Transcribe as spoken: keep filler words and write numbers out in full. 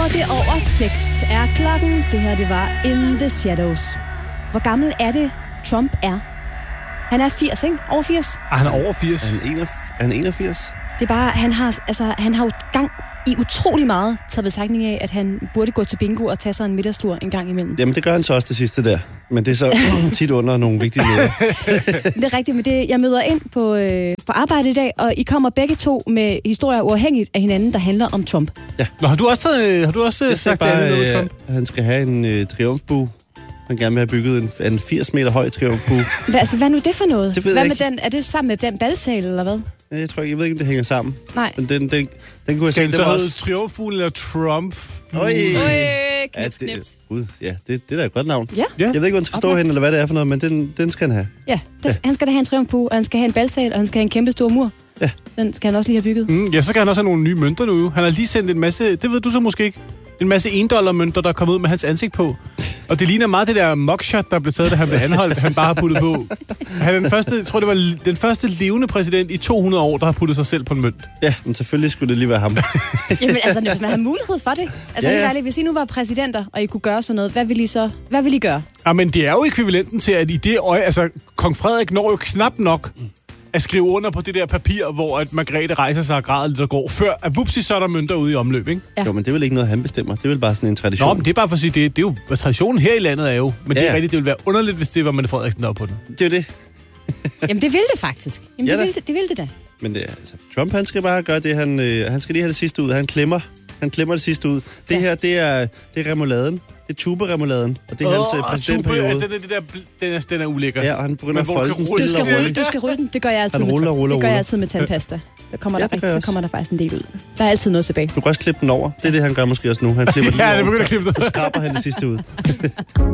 det er over seks er klokken. Det her, det var In the Shadows. Hvor gammel er det, Trump er? Han er firs, ikke? Over firs? Ah, han er over firs. Er han, enogfirs? Er han enogfirs? Det er bare, han har, altså, han har jo gang i utrolig meget taget betragtning af, at han burde gå til bingo og tage sig en middagslur en gang imellem. Jamen, det gør han så også det sidste der. Men det er så tit under nogle vigtige møder. Det er rigtigt, men det, jeg møder ind på, øh, på arbejde i dag, og I kommer begge to med historier uafhængigt af hinanden, der handler om Trump. Ja. Nå, har du også, taget, har du også jeg sagt bare, det, øh, Trump? Han skal have en øh, triumfbue. Han gerne vil have bygget en, en firs meter høj triumfbue. Hvad, altså, hvad er nu det for noget? Det ved hvad jeg med ikke. den? Er det sammen med den balsal, eller hvad? Jeg tror ikke, jeg ved ikke, om det hænger sammen. Nej. Men den, den, den kunne jeg Skal se, den det så var hedde også... Triumfbuen eller Trump? Øj! Øj, Ja, knips, det, knips. Gud, ja, det, det er da et godt navn. Ja. Ja. Jeg ved ikke, hvor den skal stå Oplagt. hen, eller hvad det er for noget, men den, den skal han have. Ja, der, han skal da have en triumfbue, og han skal have en balsal, og han skal have en kæmpe stor mur. Ja. Den skal han også lige have bygget. Mm, ja, så skal han også have nogle nye mønter nu. Han har lige sendt en masse, det ved du så måske ikke, en masse en dollar mønter, der er kommet ud med hans ansigt på. Og det ligner meget det der mugshot, der blev taget, da han blev anholdt, han bare har puttet på. Han er den første, jeg tror, det var den første levende præsident i to hundrede år, der har puttet sig selv på en mønt. Ja, men selvfølgelig skulle det lige være ham. Jamen altså, hvis man har mulighed for det. Altså, Ja, ja, ja. ja. Hvis I nu var præsidenter, og I kunne gøre sådan noget, hvad ville I så hvad ville I gøre? Ja, men det er jo ekvivalenten til, at i det øje, altså, kong Frederik når jo knap nok at skrive under på det der papir, hvor at Margrethe rejser sig og græder lidt og går, før at vupsi, så er der mønter ude i omløb, ikke? Ja. Jo, men det er vel ikke noget, han bestemmer. Det er vel bare sådan en tradition. Nå, men det er bare for at sige, det, det er jo, traditionen her i landet er jo, men ja, det er Ja. rigtigt, det ville være underligt, hvis det var Mette Frederiksen, der var på den. Det er jo det. Jamen, det ville det faktisk. Jamen, Ja det, da. ville det, det ville det da. Men det, altså, Trump, han skal bare gøre det, han, øh, han skal lige have det sidste ud. Han klemmer. Han klemmer det sidste ud. Det Ja. her, det er, det er remouladen. Det er tuberemouladen. Og det er hans øh, præsidentperiode. Den er, det der, den er, den er ulækker. Ja, og han begynder Men at hvor folde du kan den rulle- Du stille skal og rulle, roligt. du skal rulle den. Det gør jeg altid, Han ruller, med, ruller, det gør jeg ruller. altid med tandpasta. Der kommer, Ja, der det gør rigtig, jeg så også. kommer der faktisk en del ud. Der er altid noget tilbage. Du kan også klippe den over. Det er det, han gør måske også nu. Han klipper den Ja, lige det over. begynder at klippe det. Så skraber han det sidste ud.